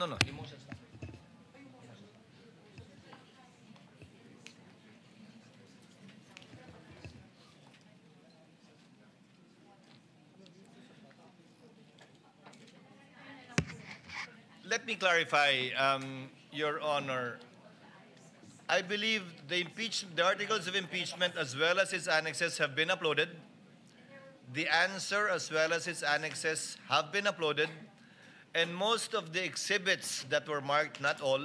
No, emotions. Let me clarify, Your Honor. I believe the articles of impeachment as well as its annexes have been uploaded. The answer as well as its annexes have been uploaded. And most of the exhibits that were marked, not all,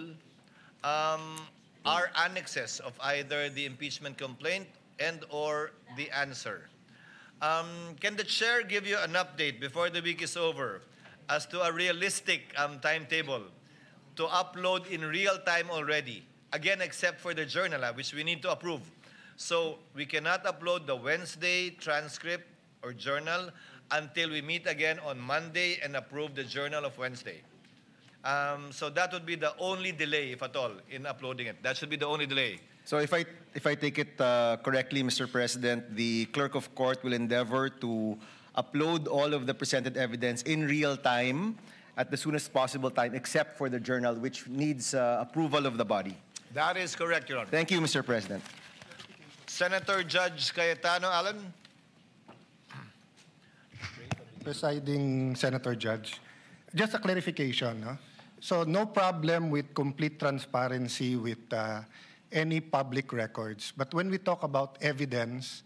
are annexes of either the impeachment complaint and or the answer. Can the chair give you an update before the week is over as to a realistic timetable to upload in real time already? Again, except for the journal, which we need to approve. So we cannot upload the Wednesday transcript or journal until we meet again on Monday and approve the journal of Wednesday. So that would be the only delay, if at all, in uploading it. That should be the only delay. So if I take it correctly, Mr. President, the clerk of court will endeavor to upload all of the presented evidence in real time at the soonest possible time, except for the journal, which needs approval of the body. That is correct, Your Honor. Thank you, Mr. President. Senator Judge Cayetano Allen. Presiding Senator Judge, just a clarification. No? So no problem with complete transparency with any public records. But when we talk about evidence,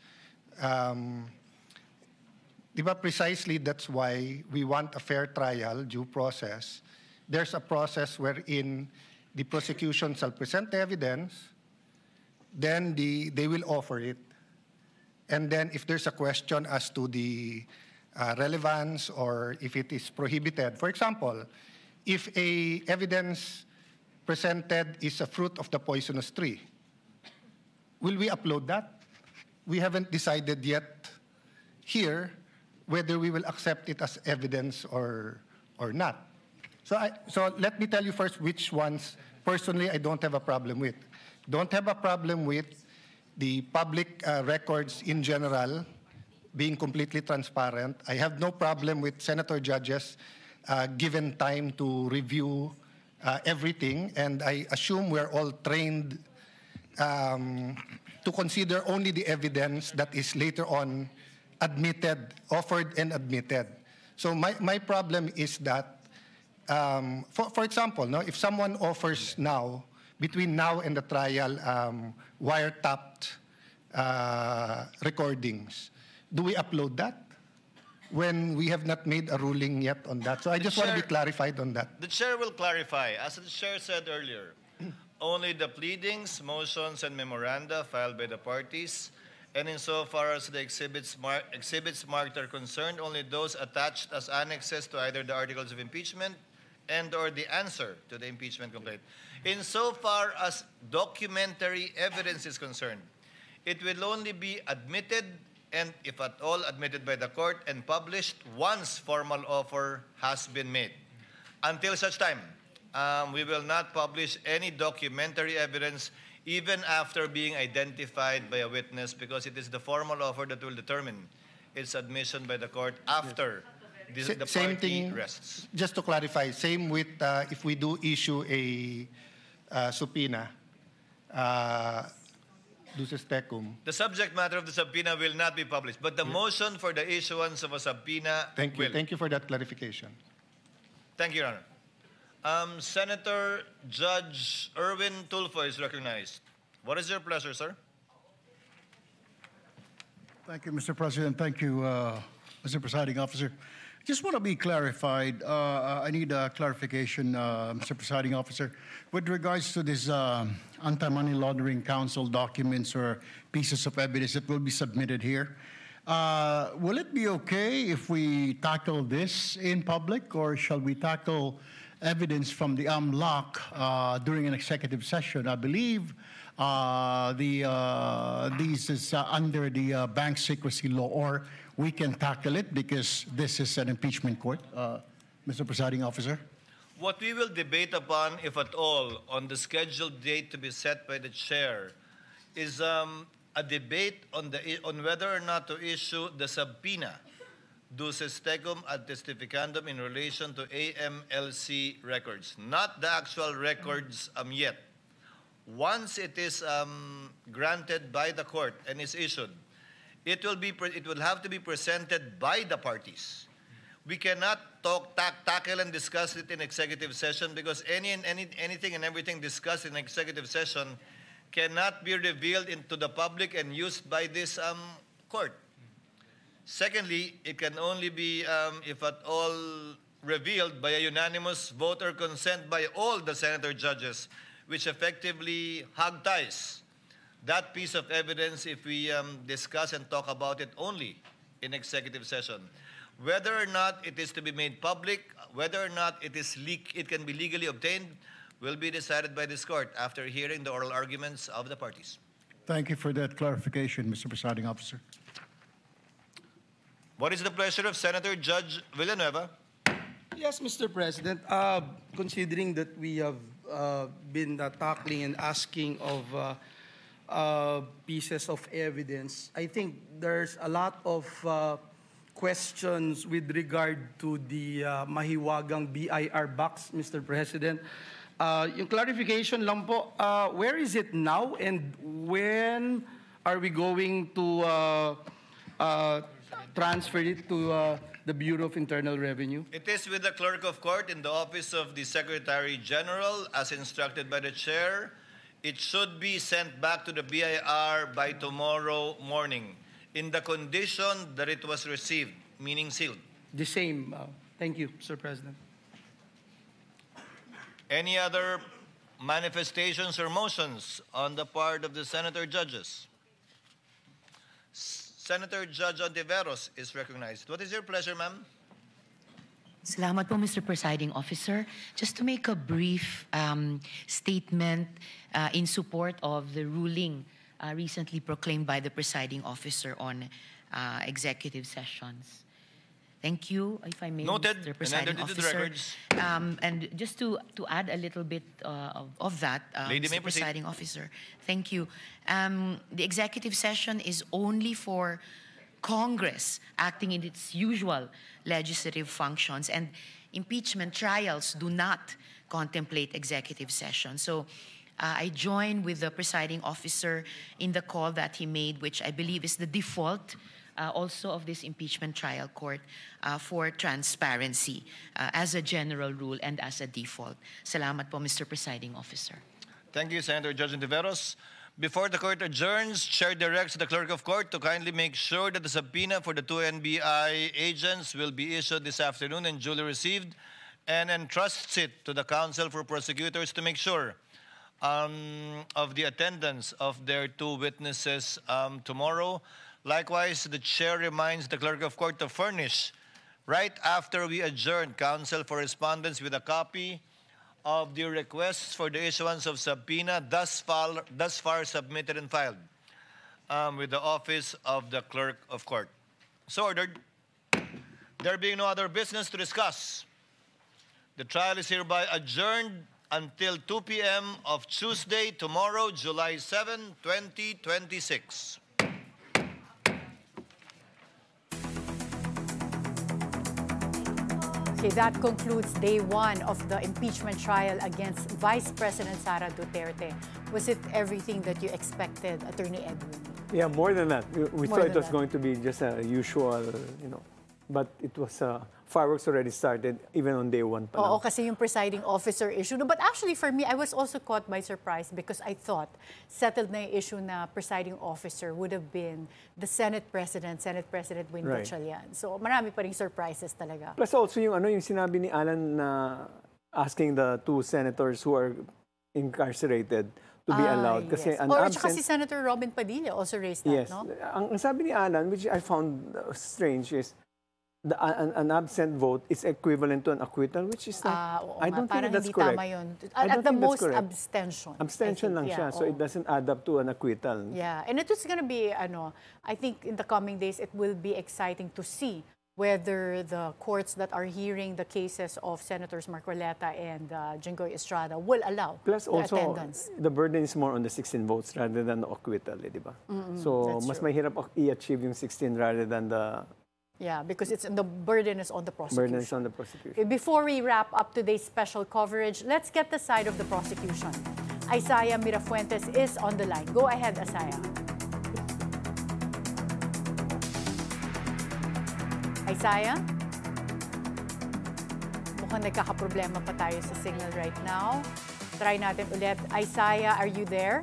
precisely that's why we want a fair trial, due process. There's a process wherein the prosecution shall present evidence, then they will offer it. And then if there's a question as to the relevance or if it is prohibited, for example, if a evidence presented is a fruit of the poisonous tree, will we upload that? We haven't decided yet here whether we will accept it as evidence or not. So let me tell you first which ones personally I don't have a problem with. Don't have a problem with the public records in general being completely transparent. I have no problem with Senator Judges given time to review everything, and I assume we're all trained to consider only the evidence that is later on admitted, offered and admitted. So my problem is that, for example, no, if someone offers now, between now and the trial, wiretapped recordings, do we upload that when we have not made a ruling yet on that? So I just want to be clarified on that. The chair will clarify. As the chair said earlier, only the pleadings, motions, and memoranda filed by the parties, and insofar as the exhibits marked are concerned, only those attached as annexes to either the articles of impeachment and or the answer to the impeachment complaint. Insofar as documentary evidence is concerned, it will only be admitted, and if at all admitted by the court, and published once formal offer has been made. Until such time, we will not publish any documentary evidence even after being identified by a witness, because it is the formal offer that will determine its admission by the court after the Same party thing, rests. just to clarify, same with if we do issue a subpoena, duces tecum. The subject matter of the subpoena will not be published, but the motion for the issuance of a subpoena Thank you. will. Thank you for that clarification. Thank you, Your Honor. Senator Judge Erwin Tulfo is recognized. What is your pleasure, sir? Thank you, Mr. President. Thank you, Mr. Presiding Officer. Just want to be clarified. I need a clarification, Mr. Presiding Officer, with regards to this Anti-Money Laundering Council documents or pieces of evidence that will be submitted here. Will it be okay if we tackle this in public, or shall we tackle evidence from the AMLAC during an executive session? I believe these is under the bank secrecy law, or we can tackle it because this is an impeachment court, Mr. Presiding Officer. What we will debate upon, if at all, on the scheduled date to be set by the chair is a debate on whether or not to issue the subpoena duces tecum ad testificandum in relation to AMLC records, not the actual records yet. Once it is granted by the court and is issued, it will have to be presented by the parties. We cannot tackle and discuss it in executive session because anything and everything discussed in executive session cannot be revealed into the public and used by this court. Secondly, it can only be, if at all, revealed by a unanimous vote or consent by all the senator judges, which effectively hog-ties that piece of evidence if we discuss and talk about it only in executive session. Whether or not it is to be made public, whether or not it can be legally obtained, will be decided by this court after hearing the oral arguments of the parties. Thank you for that clarification, Mr. Presiding Officer. What is the pleasure of Senator Judge Villanueva? Yes, Mr. President. Considering that we have been tackling and asking of pieces of evidence, I think there's a lot of questions with regard to the mahiwagang BIR box, Mr. President. Yung clarification lang po, where is it now and when are we going to transfer it to the Bureau of Internal Revenue? It is with the clerk of court in the office of the Secretary General as instructed by the chair. It should be sent back to the BIR by tomorrow morning in the condition that it was received, meaning sealed. The same. Thank you, Mr. President. Any other manifestations or motions on the part of the senator judges? Senator Judge Ontiveros is recognized. What is your pleasure, ma'am? Salamat po, Mr. Presiding Officer. Just to make a brief statement in support of the ruling recently proclaimed by the Presiding Officer on executive sessions. Thank you, if I may, Noted. Mr. Presiding And entered into the Officer. records. And just to add a little bit of that, Lady, may Mr. proceed. Presiding Officer, thank you. The executive session is only for Congress acting in its usual legislative functions, and impeachment trials do not contemplate executive session. So I join with the Presiding Officer in the call that he made, which I believe is the default also of this impeachment trial court for transparency as a general rule and as a default. Salamat po, Mr. Presiding Officer. Thank you, Senator Judge Ontiveros. Before the court adjourns, Chair directs the clerk of court to kindly make sure that the subpoena for the two NBI agents will be issued this afternoon and duly received, and entrusts it to the counsel for prosecutors to make sure of the attendance of their two witnesses tomorrow. Likewise, the chair reminds the clerk of court to furnish, right after we adjourn, counsel for respondents with a copy of the requests for the issuance of subpoena thus far submitted and filed with the office of the clerk of court. So ordered. There being no other business to discuss, the trial is hereby adjourned until 2 p.m. of Tuesday, tomorrow, July 7, 2026. Okay, that concludes day one of the impeachment trial against Vice President Sara Duterte. Was it everything that you expected, Attorney Edwin? Yeah, more than that. We More thought than it was that. going to be just a usual, but it was fireworks already started even on day one. Pa Oo, lang. kasi yung presiding officer issue. No, but actually, for me, I was also caught by surprise because I thought settled na yung issue na presiding officer would have been the Senate President Win Right. Gatchalian. So marami pa ring surprises talaga. Plus also yung sinabi ni Alan na asking the two senators who are incarcerated to be allowed. Kasi Yes. an Or absent... tsaka si Senator Robin Padilla also raised that, Yes. no? Ang sabi ni Alan, which I found strange, is an absent vote is equivalent to an acquittal, which is not... Oo I nga, don't think parang that's hindi correct. tama yun. I don't At the think that's most, correct. abstention. I Abstention think. lang Yeah, siya, so oo. it doesn't add up to an acquittal. Yeah, and it is going to be, I think in the coming days, it will be exciting to see whether the courts that are hearing the cases of Senators Marcoleta and Jinggoy Estrada will allow Plus the also, attendance. the burden is more on the 16 votes rather than the acquittal, di ba? So, that's mas true. mahirap i-achieve yung 16 rather than the Yeah, because the burden is on the prosecution. Burden is on the prosecution. Okay, before we wrap up today's special coverage, let's get the side of the prosecution. Isaiah Mirafuentes is on the line. Go ahead, Isaiah. Isaiah? Mukhang nagkakaproblema pa tayo sa signal right now. Try natin ulit. Isaiah, are you there?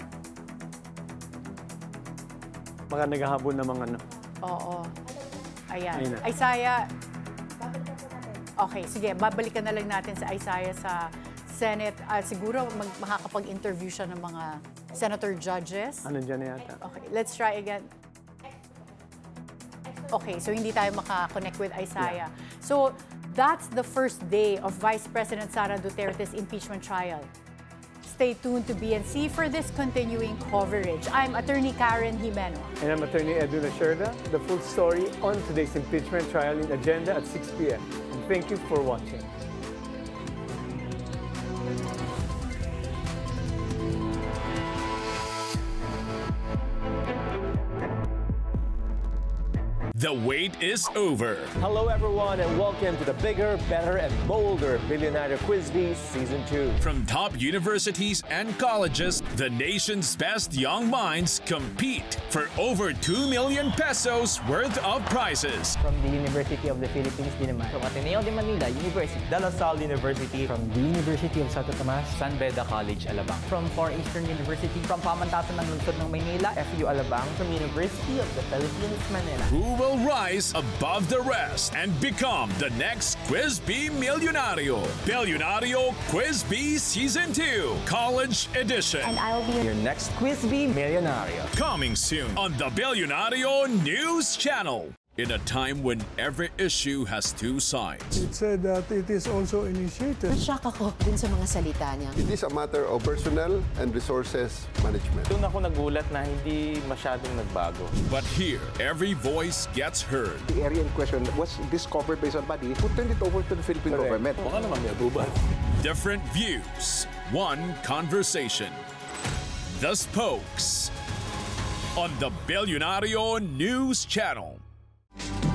Baka naghahabol ng mga ano. Oo. Ayan. Ayun na. Isaiah. Okay, sige. Babalikan na lang natin sa Isaiah sa Senate. Siguro makakapag-interview siya ng mga senator judges. Ano dyan na yata? Okay, let's try again. Okay, so hindi tayo makakonect with Isaiah. So, that's the first day of Vice President Sara Duterte's impeachment trial. Stay tuned to BNC for this continuing coverage. I'm Attorney Karen Jimeno. And I'm Attorney Edwin Asherda. The full story on today's impeachment trial in Agenda at 6 p.m. And thank you for watching. The wait is over. Hello, everyone, and welcome to the Bigger, Better, and Bolder Billionaire Quiz Bee Season 2. From top universities and colleges, the nation's best young minds compete for over 2 million pesos worth of prizes. From the University of the Philippines din naman. From Ateneo de Manila University. De La Salle University. From the University of Santo Tomas. San Beda College, Alabang. From Far Eastern University. From Pamantasan ng Lungsod ng Maynila. FU Alabang. From University of the Philippines, Manila. Who will rise above the rest and become the next Quiz Bee Millionario? Billionario Quiz Bee Season 2, College Edition. And I'll be Your next Quiz Bee Millionario. Coming soon on the Billionario News Channel. In a time when every issue has two sides. It said that it is also initiated. Nashock ako dun sa mga salita niya. It is a matter of personnel and resources management. Doon ako nagulat na hindi masyadong nagbago. But here, every voice gets heard. The area in question was discovered by somebody who turned it over to the Philippine government. Baka naman may abuban. Different views, one conversation. The Spokes on the Billionario News Channel.